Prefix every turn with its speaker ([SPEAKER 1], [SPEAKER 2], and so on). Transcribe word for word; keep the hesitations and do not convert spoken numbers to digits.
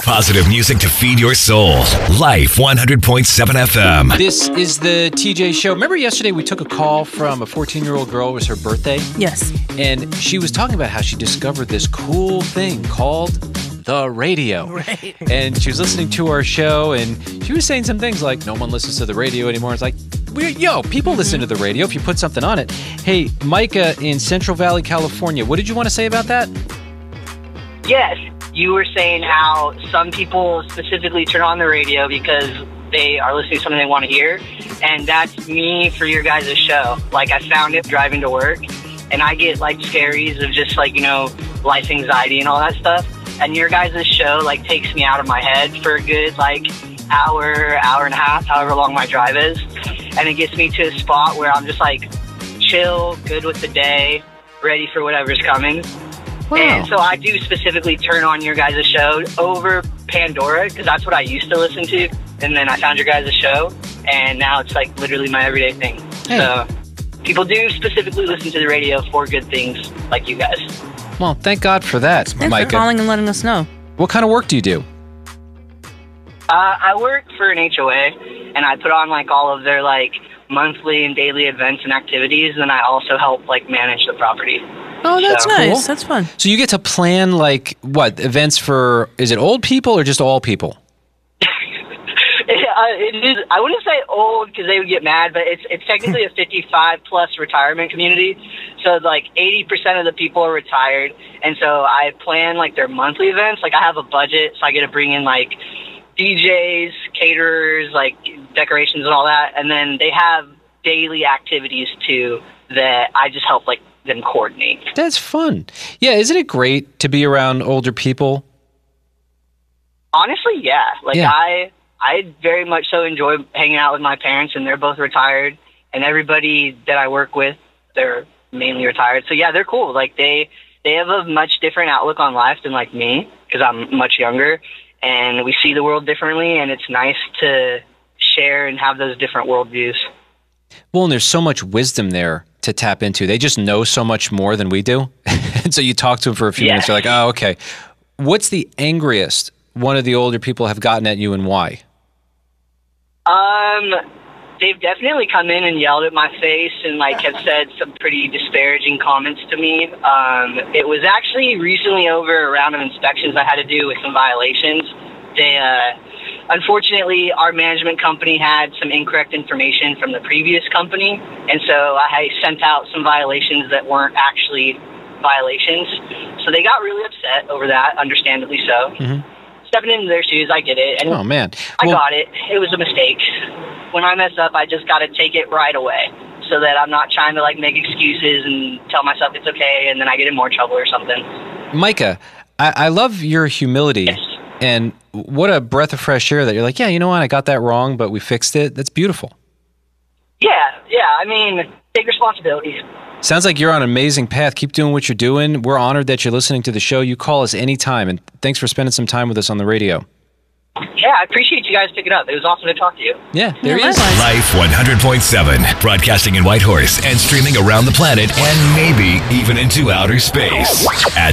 [SPEAKER 1] Positive music to feed your soul. Life one hundred point seven F M.
[SPEAKER 2] This is the T J Show. Remember yesterday we took a call from a fourteen-year-old girl. It was her birthday.
[SPEAKER 3] Yes.
[SPEAKER 2] And she was talking about how she discovered this cool thing called the radio.
[SPEAKER 3] Right.
[SPEAKER 2] And she was listening to our show, and she was saying some things like, no one listens to the radio anymore. It's like, we're, yo, people mm-hmm. listen to the radio if you put something on it. Hey, Micah in Central Valley, California, what did you want to say about that?
[SPEAKER 4] Yes. You were saying how some people specifically turn on the radio because they are listening to something they want to hear. And that's me for your guys' show. Like, I found it driving to work, and I get, like, scaries of just, like, you know, life anxiety and all that stuff. And your guys' show, like, takes me out of my head for a good, like, hour, hour and a half, however long my drive is. And it gets me to a spot where I'm just, like, chill, good with the day, ready for whatever's coming. Wow. And so I do specifically turn on your guys' show over Pandora, because that's what I used to listen to. And then I found your guys' show, and now it's, like, literally my everyday thing. Hey. So people do specifically listen to the radio for good things, like you guys.
[SPEAKER 2] Well, thank God for that,
[SPEAKER 3] Thanks
[SPEAKER 2] Micah.
[SPEAKER 3] for calling and letting us know.
[SPEAKER 2] What kind of work do you do?
[SPEAKER 4] Uh, I work for an H O A, and I put on, like, all of their, like, monthly and daily events and activities, and I also help, like, manage the property.
[SPEAKER 3] Oh, that's
[SPEAKER 4] so,
[SPEAKER 3] nice.
[SPEAKER 2] Cool.
[SPEAKER 3] That's fun.
[SPEAKER 2] So you get to plan, like, what, events for, is it old people or just all people?
[SPEAKER 4] It is. I wouldn't say old because they would get mad, but it's it's technically a fifty-five plus retirement community. So like eighty percent of the people are retired, and so I plan like their monthly events. Like I have a budget, so I get to bring in like D Js, caterers, like decorations and all that, and then they have daily activities too that I just help like them coordinate.
[SPEAKER 2] That's fun. Yeah, isn't it great to be around older people?
[SPEAKER 4] Honestly, yeah. Like
[SPEAKER 2] yeah.
[SPEAKER 4] I. I very much so enjoy hanging out with my parents, and they're both retired, and everybody that I work with, they're mainly retired. So yeah, they're cool. Like they, they have a much different outlook on life than like me, because I'm much younger, and we see the world differently, and it's nice to share and have those different worldviews.
[SPEAKER 2] Well, and there's so much wisdom there to tap into. They just know so much more than we do. And so you talk to them for a few
[SPEAKER 4] yeah.
[SPEAKER 2] minutes, you're like, oh, okay. What's the angriest one of the older people have gotten at you, and why?
[SPEAKER 4] Um, they've definitely come in and yelled at my face and like have said some pretty disparaging comments to me. Um, it was actually recently over a round of inspections I had to do with some violations. They, uh, unfortunately, our management company had some incorrect information from the previous company, and so I sent out some violations that weren't actually violations. So they got really upset over that, understandably so. Mm-hmm. Stepping into their shoes, I get it. And
[SPEAKER 2] oh, man.
[SPEAKER 4] I
[SPEAKER 2] well,
[SPEAKER 4] got it. It was a mistake. When I mess up, I just got to take it right away so that I'm not trying to, like, make excuses and tell myself it's okay, and then I get in more trouble or something.
[SPEAKER 2] Micah, I, I love your humility.
[SPEAKER 4] Yes.
[SPEAKER 2] And what a breath of fresh air that you're like, yeah, you know what? I got that wrong, but we fixed it. That's beautiful.
[SPEAKER 4] Yeah, yeah. I mean, take responsibility.
[SPEAKER 2] Sounds like you're on an amazing path. Keep doing what you're doing. We're honored that you're listening to the show. You call us anytime, and thanks for spending some time with us on the radio.
[SPEAKER 4] Yeah, I appreciate you guys picking up. It was awesome to talk to you.
[SPEAKER 2] Yeah, there
[SPEAKER 3] yeah,
[SPEAKER 2] he is.
[SPEAKER 1] Life one hundred point seven, broadcasting in Whitehorse and streaming around the planet and maybe even into outer space at